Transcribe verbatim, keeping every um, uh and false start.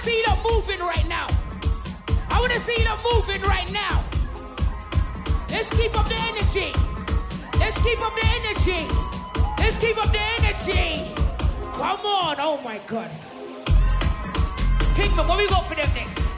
see them moving right now. I want to see them moving right now. Let's keep up the energy. Let's keep up the energy. Let's keep up the energy. Come on. Oh, my God. Kingman, what we go for them next?